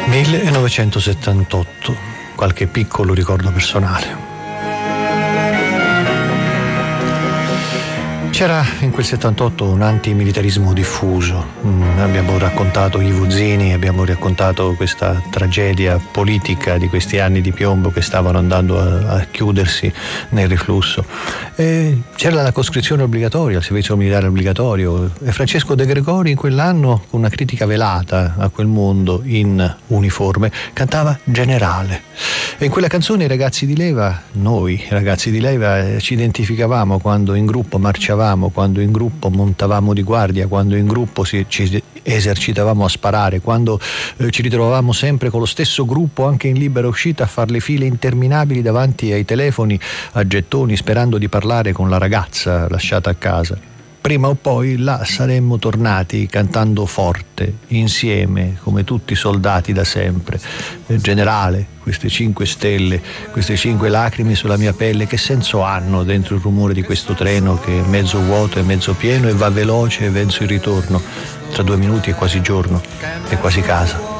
1978, qualche piccolo ricordo personale. C'era in quel 78 un antimilitarismo diffuso. Abbiamo raccontato Ivo Zini, abbiamo raccontato questa tragedia politica di questi anni di piombo che stavano andando a chiudersi nel riflusso. C'era la coscrizione obbligatoria, il servizio militare obbligatorio, e Francesco De Gregori in quell'anno, con una critica velata a quel mondo in uniforme, cantava Generale. E in quella canzone i ragazzi di leva, noi ragazzi di leva, ci identificavamo quando in gruppo marciavamo, quando in gruppo montavamo di guardia, quando in gruppo ci esercitavamo a sparare, quando ci ritrovavamo sempre con lo stesso gruppo anche in libera uscita a fare le file interminabili davanti ai telefoni a gettoni, sperando di parlare con la ragazza lasciata a casa. Prima o poi là saremmo tornati cantando forte, insieme, come tutti i soldati da sempre. Generale, queste 5 stelle, queste 5 lacrime sulla mia pelle, che senso hanno dentro il rumore di questo treno che è mezzo vuoto e mezzo pieno e va veloce verso il ritorno? Tra 2 minuti è quasi giorno, è quasi casa.